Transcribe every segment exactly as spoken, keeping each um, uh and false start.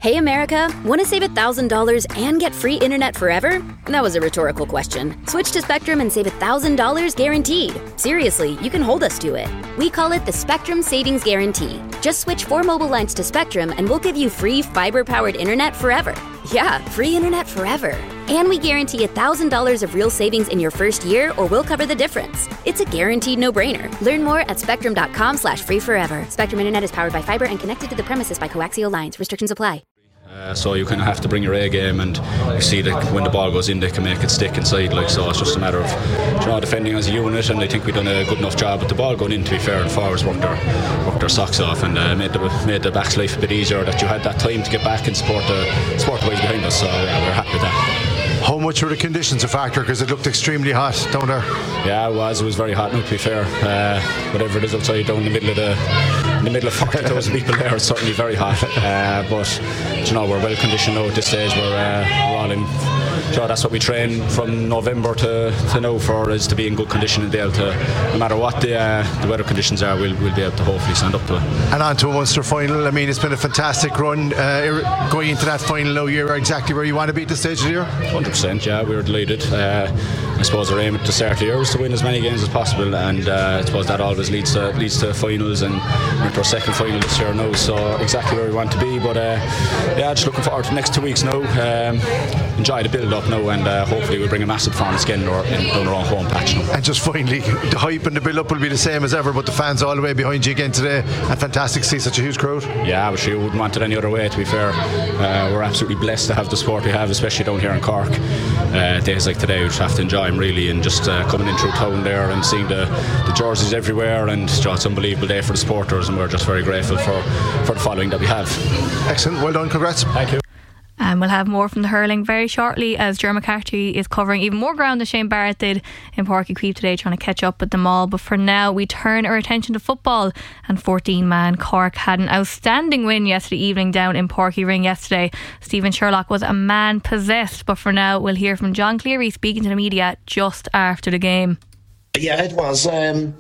Hey America, want to save one thousand dollars and get free internet forever? That was a rhetorical question. Switch to Spectrum and save one thousand dollars guaranteed. Seriously, you can hold us to it. We call it the Spectrum Savings Guarantee. Just switch four mobile lines to Spectrum and we'll give you free fiber-powered internet forever. Yeah, free internet forever. And we guarantee one thousand dollars of real savings in your first year or we'll cover the difference. It's a guaranteed no-brainer. Learn more at spectrum.com slash free forever. Spectrum Internet is powered by fiber and connected to the premises by coaxial lines. Restrictions apply. Uh, so you kind of have to bring your A game, and you see that when the ball goes in, they can make it stick inside. Like so, it's just a matter of you know defending as a unit, and I think we've done a good enough job with the ball going in. To be fair, and forwards worked their worked their socks off, and uh, made the made the back's life a bit easier. That you had that time to get back and support the support the boys behind us. So yeah, we're happy with that. How much were the conditions a factor? Because it looked extremely hot down there. Yeah, it was. It was very hot. Now, to be fair, uh, whatever it is outside, down in the middle of the in the middle of forty thousand people there, it's certainly very hot. Uh, but you know, we're well conditioned now at this stage. We're, uh, we're all in. You know, that's what we train from November to, to now for, is to be in good condition and be able to, no matter what the uh, the weather conditions are, we'll we'll be able to hopefully stand up to it. And on to a Munster final. I mean, it's been a fantastic run. Uh, going into that final now, you're exactly where you want to be at this stage of the year. one hundred percent, yeah, we were delighted. Uh, I suppose our aim at the start of the year was to win as many games as possible, and uh, I suppose that always leads to leads to finals, and we're into our second final this year now, so exactly where we want to be. But uh, yeah, just looking forward to the next two weeks now. Um, enjoy the build up now, and uh, hopefully we'll bring a massive performance again down our own home patch now. And just finally, the hype and the build up will be the same as ever, but the fans all the way behind you again today, and fantastic to see such a huge crowd. Yeah, I'm sure you wouldn't want it any other way, to be fair. Uh, we're absolutely blessed to have the support we have, especially down here in Cork. Uh, days like today, we just have to enjoy them really, and just uh, coming in through town there and seeing the, the jerseys everywhere, and you know, it's an unbelievable day for the supporters, and we're just very grateful for, for the following that we have. Excellent, well done, congrats. Thank you. And we'll have more from the hurling very shortly, as Ger McCarthy is covering even more ground than Shane Barrett did in Páirc Uí Chaoimh today, trying to catch up with them all. But for now, we turn our attention to football, and fourteen man Cork had an outstanding win yesterday evening down in Páirc Uí Ring yesterday. Stephen Sherlock was a man possessed, but for now we'll hear from John Cleary speaking to the media just after the game. Yeah, it was um,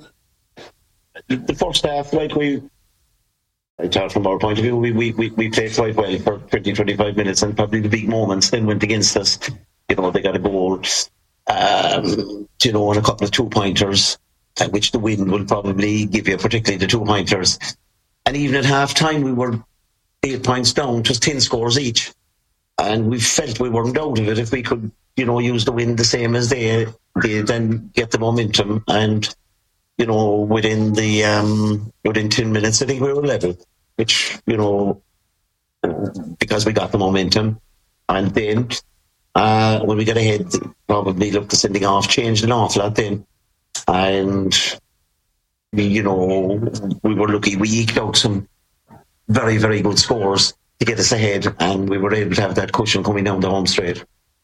the first half, like we I thought from our point of view, we, we, we, we played quite well for twenty, twenty-five minutes, and probably the big moments then went against us. You know, they got a goal, um, you know, and a couple of two-pointers, uh, which the win will probably give you, particularly the two-pointers. And even at half-time, we were eight points down, just ten scores each. And we felt we weren't out of it if we could, you know, use the win the same as they did and get the momentum. And you know, within the um, within ten minutes, I think we were level, which, you know, because we got the momentum. And then uh, when we got ahead, probably looked the sending off changed an awful lot then. And, we, you know, we were lucky. We eked out some very, very good scores to get us ahead, and we were able to have that cushion coming down the home straight.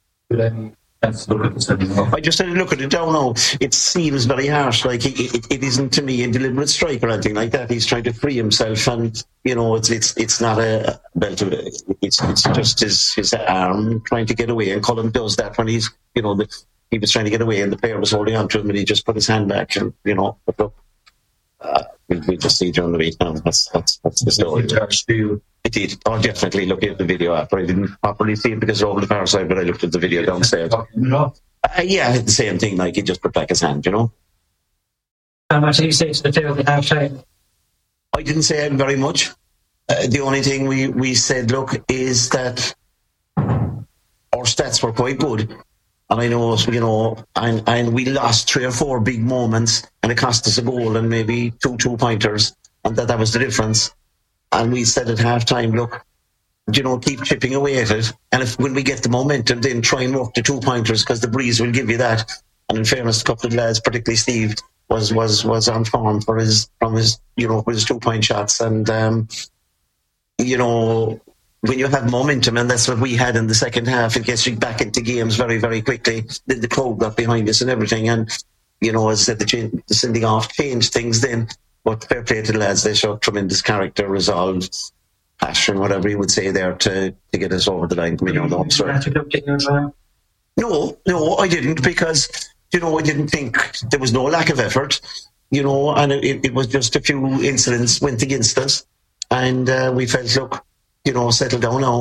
I just had a look at it down now. It seems very harsh, like it, it, it isn't to me a deliberate strike or anything like that. He's trying to free himself, and you know, it's it's it's not a belt. It's it's just his his arm trying to get away. And Colin does that when he's, you know, the, he was trying to get away, and the player was holding on to him, and he just put his hand back, and you know, but look, uh, we, we just see during the week now. That's that's that's the story. It did. Oh, definitely looking at the video after. I didn't properly see it because they're over the far side, but I looked at the video downstairs. Uh, yeah, I did the same thing, like he just put back his hand, you know. How much did you say to the two at half time? I didn't say very much. Uh, the only thing we, we said, look, is that our stats were quite good. And I know, you know, and, and we lost three or four big moments, and it cost us a goal and maybe two two-pointers, and that, that was the difference. And we said at half-time, look, you know, keep chipping away at it. And if when we get the momentum, then try and work the two-pointers, because the breeze will give you that. And in fairness, a couple of lads, particularly Steve, was was was on form for his from his you know his two-point shots. And um, you know, when you have momentum, and that's what we had in the second half, it gets you back into games very, very quickly. Then the crowd got behind us and everything. And you know, as I said, the, the sending off changed things then. But fair play to the lads, they showed tremendous character, resolve, passion, whatever you would say there, to, to get us over the line. You know, the no, no, I didn't, because, you know, I didn't think there was no lack of effort, you know, and it, it was just a few incidents went against us, and uh, we felt, look, you know, settle down now.